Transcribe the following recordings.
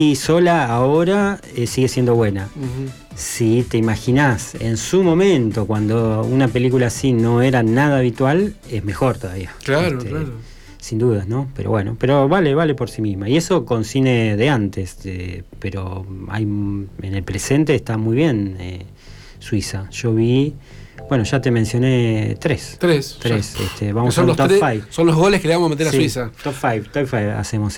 Y sola ahora sigue siendo buena. Uh-huh. Si te imaginás en su momento, cuando una película así no era nada habitual, es mejor todavía. Claro, claro. Sin dudas, ¿no? Pero bueno, pero vale por sí misma. Y eso con cine de antes, pero en el presente está muy bien Suiza. Yo vi, bueno, ya te mencioné tres. Vamos a un top 5. Son los goles que le vamos a meter a Suiza. Top 5 hacemos.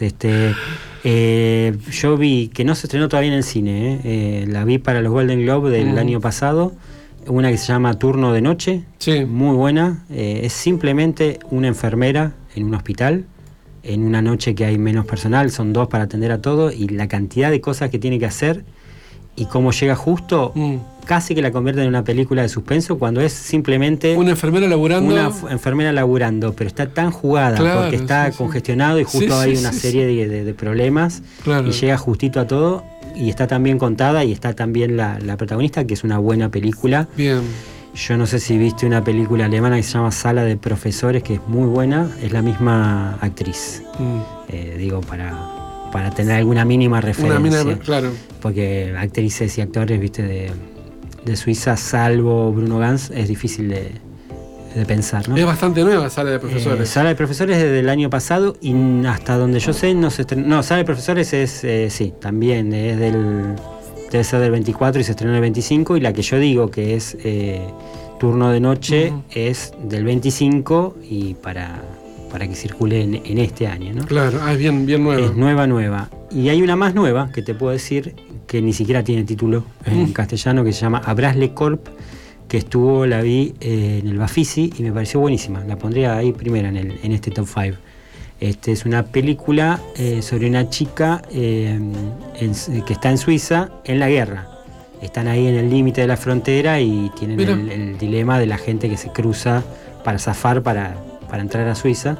Yo vi, que no se estrenó todavía en el cine, la vi para los Golden Globe del año pasado, una que se llama Turno de Noche, muy buena. Es simplemente una enfermera en un hospital, en una noche que hay menos personal, son 2 para atender a todo, y la cantidad de cosas que tiene que hacer y cómo llega justo, casi que la convierte en una película de suspenso, cuando es simplemente una enfermera laburando, pero está tan jugada, porque está congestionado y justo hay una serie de problemas, y llega justito a todo, y está tan bien contada, y está tan bien la protagonista, que es una buena película. Bien. Yo no sé si viste una película alemana que se llama Sala de Profesores, que es muy buena, es la misma actriz. Digo, para tener alguna mínima referencia. Claro. Porque actrices y actores, viste, de Suiza, salvo Bruno Ganz, es difícil de pensar, ¿no? Es bastante nueva Sala de Profesores. Sala de Profesores desde el año pasado, y hasta donde yo sé no se estrenó. No, Sala de Profesores es, sí, también es debe ser del 24 y se estrenó el 25, y la que yo digo que es Turno de Noche es del 25 y para que circule en este año, ¿no? Claro, es bien nueva. Es nueva. Y hay una más nueva que te puedo decir, que ni siquiera tiene título en castellano, que se llama Abrasle Corp, que la vi en el Bafisi y me pareció buenísima. La pondría ahí primera en este top 5. Es una película sobre una chica que está en Suiza en la guerra. Están ahí en el límite de la frontera y tienen el dilema de la gente que se cruza para zafar, para entrar a Suiza.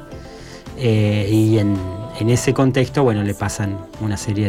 Y en ese contexto, bueno, le pasan una serie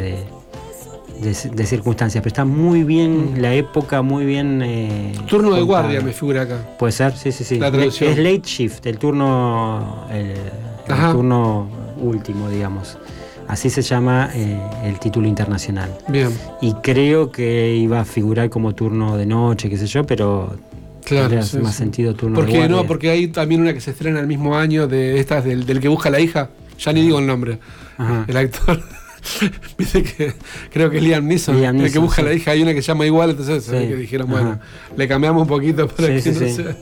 de circunstancias. Pero está muy bien la época, muy bien... Turno de guardia me figura acá. Puede ser, sí. La traducción. Es late shift, el turno... el turno último, digamos. Así se llama el título internacional. Bien. Y creo que iba a figurar como turno de noche, qué sé yo, pero claro, hace más sentido turno de guardia. No, porque hay también una que se estrena el mismo año de estas del que busca la hija. Ya ni digo el nombre. El actor. Viste que creo que es Liam Neeson, el que busca la hija. Hay una que se llama igual, entonces que dijeron, bueno, le cambiamos un poquito para que no sea.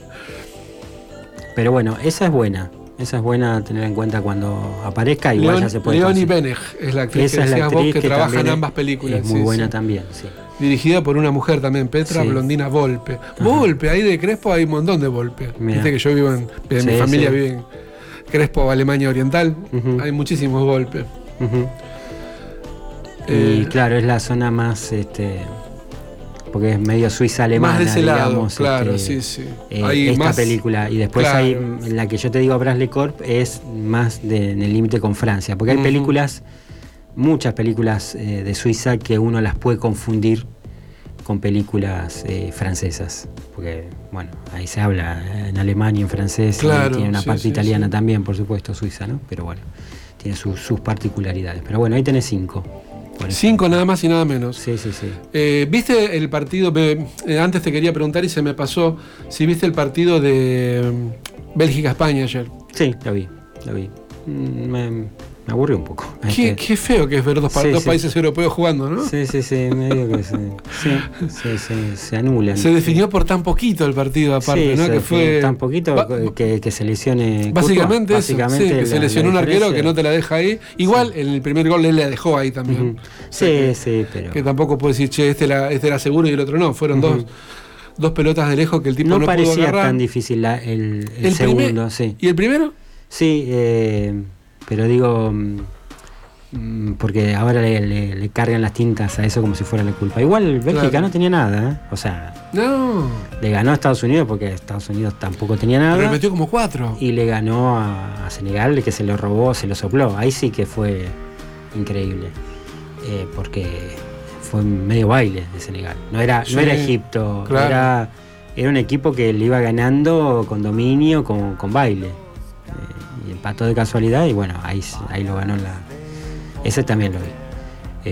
Pero bueno, esa es buena. Esa es buena tener en cuenta cuando aparezca. Igual ya se puede. Leonie Benech es la actriz que decías vos, que trabaja en ambas películas. Es muy buena también, sí. Dirigida por una mujer también, Petra Blondina Volpe. Volpe, ahí de Crespo hay un montón de Volpe. Viste que yo vivo mi familia vive en Crespo, Alemania Oriental. Hay muchísimos Volpe. Y claro, es la zona más... porque es medio Suiza alemana, más de ese digamos, lado, claro, sí. Esta más, película. Y después hay la que yo te digo, Abrasle Corp, es más en el límite con Francia. Porque hay películas, muchas películas de Suiza que uno las puede confundir con películas francesas. Porque, bueno, ahí se habla en alemán y en francés. Claro, y tiene una parte italiana también, por supuesto, Suiza, ¿no? Pero bueno, tiene sus particularidades. Pero bueno, ahí tenés 5. 5 nada más y nada menos. Sí. ¿Viste el partido? Antes te quería preguntar y se me pasó si viste el partido de Bélgica-España ayer. Sí, lo vi. Me aburrió un poco. Qué feo que es ver dos países europeos jugando, ¿no? Sí, medio que se anulan. Se definió por tan poquito el partido aparte, ¿no? Que fue tan poquito que se lesione. Básicamente que se lesionó un arquero que no te la deja ahí. Igual en el primer gol él la dejó ahí también. Pero... Que tampoco puede decir, che, este era seguro y el otro no. Fueron dos pelotas de lejos que el tipo no pudo agarrar. No parecía tan difícil el segundo, sí. ¿Y el primero? Sí, pero digo, porque ahora le cargan las tintas a eso como si fuera la culpa. Igual Bélgica no tenía nada, o sea, le ganó a Estados Unidos porque Estados Unidos tampoco tenía nada. Pero metió como 4. Y le ganó a Senegal, que se lo robó, se lo sopló. Ahí sí que fue increíble, porque fue medio baile de Senegal. No era Egipto, era un equipo que le iba ganando con dominio, con baile. Y empató de casualidad y bueno, ahí lo ganó ese también lo vi.